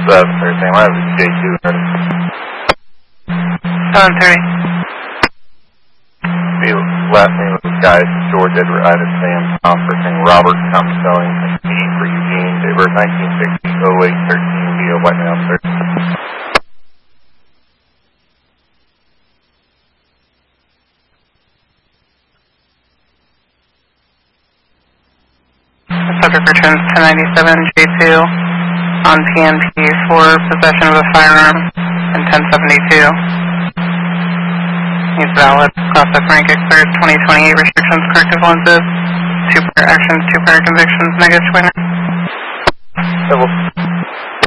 Thursday. I have a J2 ready. 7:30. The last name of the guy is George Edward Ida Sam Tom, first name Robert Tom Spelling, E for Eugene, date of birth 1960, 0813, via White Mountain, sir. Subject returns 1097 J2 on PNP for possession of a firearm and 1072. He's valid. Class F rank expires 2028. Restrictions, corrective lenses. 2 prior actions, 2 prior convictions. Negative winner. Civil.